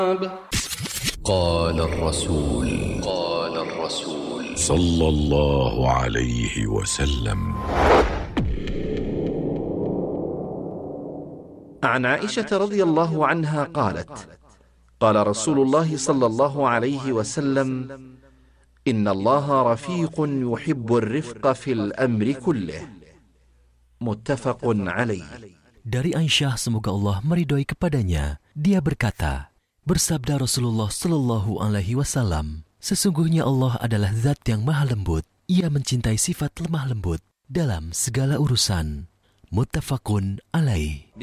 قال الرسول صلى الله عليه وسلم. عن عائشة رضي الله عنها قالت: قال رسول الله صلى الله عليه وسلم: إن الله رفيق يحب الرفق في الأمر كله. متفق عليه. Dari Aisyah, semoga Allah meridhoi kepadanya, dia berkata, bersabda Rasulullah sallallahu alaihi wasallam, sesungguhnya Allah adalah zat yang maha lembut. Ia mencintai sifat lemah lembut dalam segala urusan. Muttafaqun alaih.